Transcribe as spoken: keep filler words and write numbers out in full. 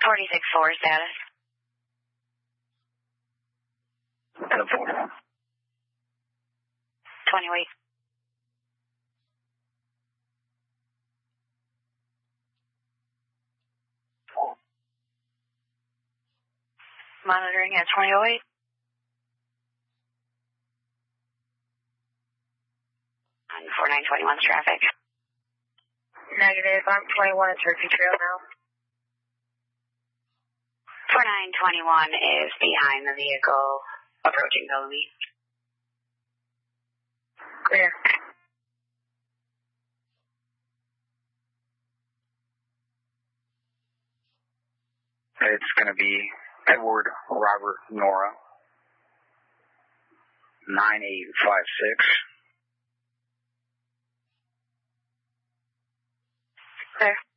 forty-six four status. ten four. twenty wait. Monitoring at twenty oh eight. On four nine twenty-one's traffic. Negative, I'm twenty-one at Turkey Trail now. four nine twenty-one is behind the vehicle approaching Bellamy. Clear. It's going to be Edward Robert Nora. nine eight five six. Clear.